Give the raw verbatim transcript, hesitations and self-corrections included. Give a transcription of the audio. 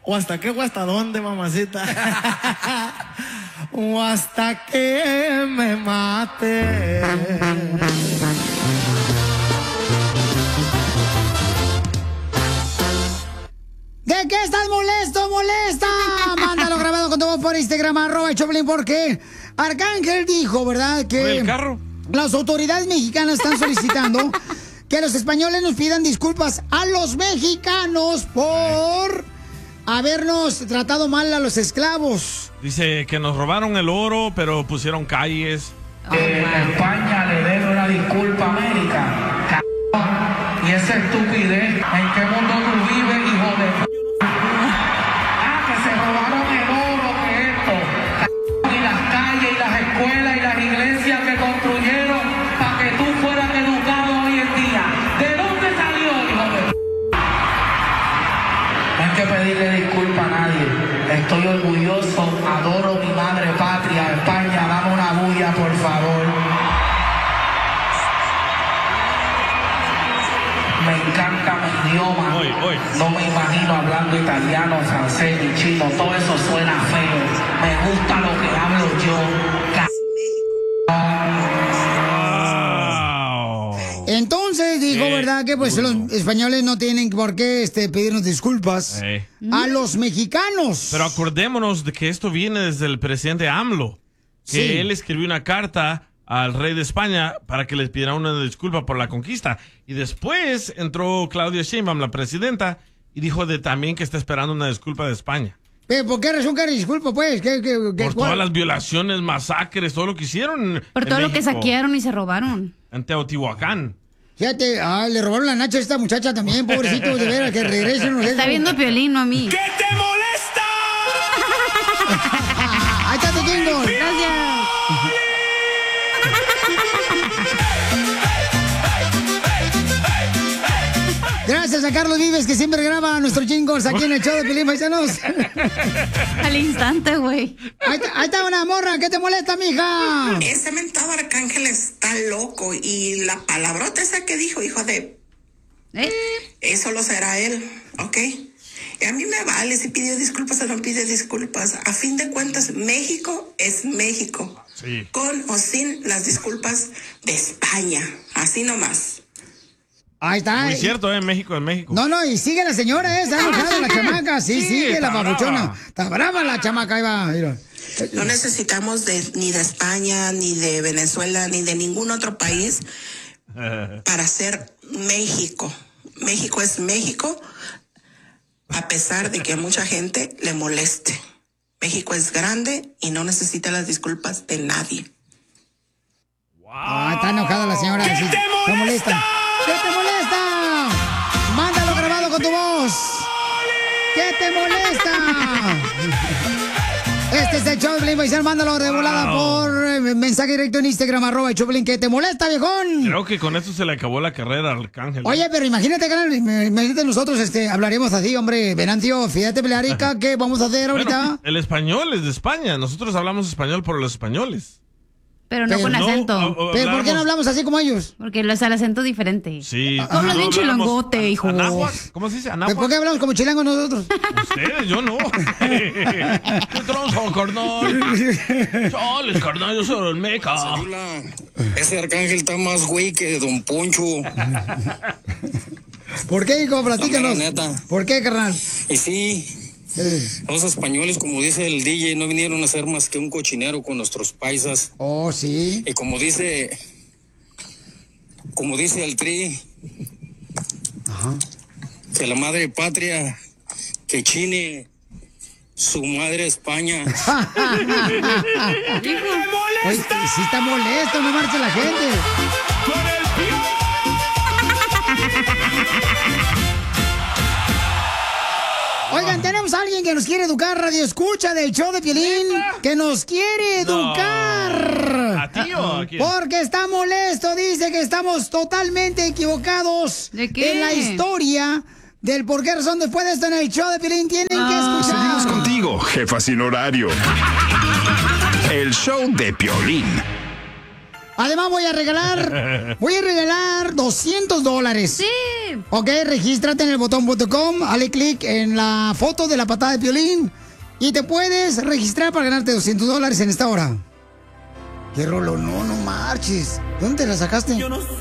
¿O hasta qué o hasta dónde, mamacita? O hasta que me mate. ¿De qué estás molesto, molesta? Mándalo grabado con tu voz por Instagram, arroba el Choplin, porque Arcángel dijo, ¿verdad? Que ¿Por el carro? Las autoridades mexicanas están solicitando que los españoles nos pidan disculpas a los mexicanos por habernos tratado mal a los esclavos. Dice que nos robaron el oro, pero pusieron calles. Que España le debe una disculpa a América. Y esa estupidez, ¿en qué mundo tú vives, hijo de p***? Ah, que se robaron el oro, que esto. Y las calles, y las escuelas, y las iglesias que construyeron para que tú fueras educado hoy en día. ¿De dónde salió, hijo de p***? No hay que pedirle disculpa a nadie. Estoy orgulloso, adoro mi madre patria, España, dame una bulla, por favor. Me encanta mi idioma. Hoy, hoy. No me imagino hablando italiano, francés ni chino. Todo eso suena feo. Me gusta lo que hablo yo. Wow. Entonces dijo, Qué ¿verdad? Que pues duro. los españoles no tienen por qué este, pedirnos disculpas Eh. a los mexicanos. Pero acordémonos de que esto viene desde el presidente AMLO, que Sí. él escribió una carta al rey de España para que les pidiera una disculpa por la conquista. Y después entró Claudia Sheinbaum, la presidenta, y dijo de también que está esperando una disculpa de España. ¿Pero por qué razón que disculpa, pues? ¿Qué, qué, qué, Por cuál? todas las violaciones, masacres, todo lo que hicieron. Por en todo lo que México, saquearon y se robaron. En Teotihuacán. Fíjate, ah, le robaron la nacha a esta muchacha también, pobrecito, de veras, que regresen. Está viendo Piolín, no a mí. ¿Qué te molesta? Ahí está tu jingle. Gracias. Gracias a Carlos Vives, que siempre graba nuestros jingles aquí en el show de Piolín, paisanos. Al instante, güey. Ahí, está- ahí está una morra, ¿qué te molesta, mija? Ese mentado Arcángel está loco y la palabrota esa que dijo, hijo de... ¿Eh? Eso lo será él, ¿ok? Y a mí me vale si pidió disculpas o no pide disculpas. A fin de cuentas, México es México. Sí. Con o sin las disculpas de España. Así nomás. Ahí está. Muy cierto, ¿eh? México es México. No, no, y sigue la señora, ¿eh? Está enojada la chamaca. Sí, Sí, sigue está la papuchona. brava. Está brava la chamaca, ahí va. Mira. No necesitamos de, ni de España, ni de Venezuela, ni de ningún otro país para ser México. México es México, a pesar de que a mucha gente le moleste. México es grande y no necesita las disculpas de nadie. Ah, está enojada la señora. ¿Qué sí, te está molesta? ¿Qué te molesta? Mándalo grabado con tu voz. ¿Qué te molesta? Este es el show de Piolín, paisano. Mándalo de volada Wow. por eh, mensaje directo en Instagram, arroba el show de Piolín. ¿Qué te molesta, viejón? Creo que con esto se le acabó la carrera al Arcángel. Oye, pero imagínate, carnal, imagínate nosotros este, hablaremos así, hombre. Venancio, fíjate, Pelarica, ¿qué vamos a hacer ahorita? Bueno, el español es de España. Nosotros hablamos español por los españoles. Pero no Pero con no, acento. o- o- ¿Pero por qué no hablamos- hablamos así como ellos? Porque lo es el acento diferente. Sí. Tú hablas bien hablamos chilangote, an- hijo. anáhuac. ¿Cómo se dice? ¿Pero ¿Por Anáhuac. qué hablamos como chilangos nosotros? Ustedes, yo no. ¿Qué tronzo, carnal? Chales, carnal, yo soy el meca. Ese Arcángel está más güey que Don Poncho. ¿Por qué, hijo? Platícanos. La neta. ¿Por qué, carnal? Y sí, Eh, los españoles, como dice el D J, no vinieron a ser más que un cochinero con nuestros paisas. Oh, sí. Y como dice, como dice el Tri, que la madre patria, que chine su madre España. Oye, sí está molesto, no marche la gente. Oigan, tenemos a alguien que nos quiere educar, radio escucha del show de Piolín, que nos quiere No. educar. ¿A ti o a quién? Porque está molesto, dice que estamos totalmente equivocados ¿De qué? en la historia del por qué razón después de esto en el show de Piolín tienen que Ah. escuchar. Seguimos contigo, jefa sin horario. El show de Piolín. Además voy a regalar, voy a regalar doscientos dólares. Sí. Piolín. Ok, regístrate en el botón punto com, dale clic en la foto de la patada de Piolín y te puedes registrar para ganarte doscientos dólares en esta hora. Qué rolo, no, no marches. ¿Dónde te la sacaste?